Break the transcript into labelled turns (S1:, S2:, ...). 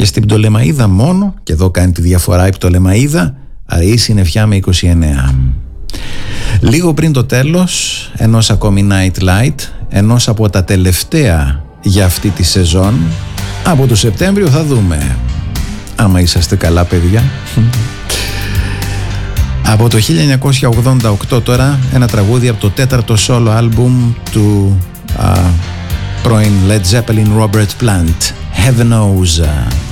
S1: Και στην Πτολεμαΐδα μόνο, και εδώ κάνει τη διαφορά η Πτολεμαΐδα, αραιεί συννεφιά με 29. Λίγο πριν το τέλος ενός ακόμη Night Light, ενός από τα τελευταία για αυτή τη σεζόν, από το Σεπτέμβριο θα δούμε άμα είσαστε καλά, παιδιά. Από το 1988 τώρα, ένα τραγούδι από το τέταρτο solo άλμπουμ του πρώην Led Zeppelin Robert Plant, Heaven Knows.